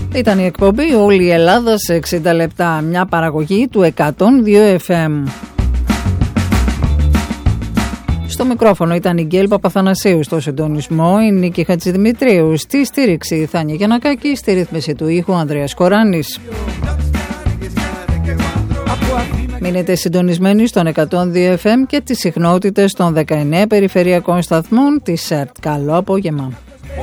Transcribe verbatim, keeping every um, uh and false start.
Ήταν η εκπομπή «Όλη η Ελλάδα σε εξήντα λεπτά», μια παραγωγή του εκατόν δύο εφ εμ. Στο μικρόφωνο ήταν η Γκέλ Παπαθανασίου, στο συντονισμό η Νίκη Χατζηδημητρίου, στη στήριξη η Θάνια Γιαννακάκη, στη ρύθμιση του ήχου Ανδρέας Κοράνης. Μείνετε συντονισμένοι στον εκατόν δύο εφ εμ και τις συχνότητες των δεκαεννέα περιφερειακών σταθμών της ΕΡΤ. Καλό απόγευμα.